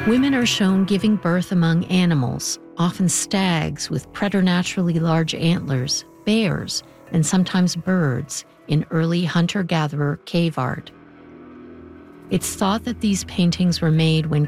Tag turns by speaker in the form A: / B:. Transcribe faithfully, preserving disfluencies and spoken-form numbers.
A: Women are shown giving birth among animals, often stags with preternaturally large antlers, bears, and sometimes birds, in early hunter-gatherer cave art. It's thought that these paintings were made when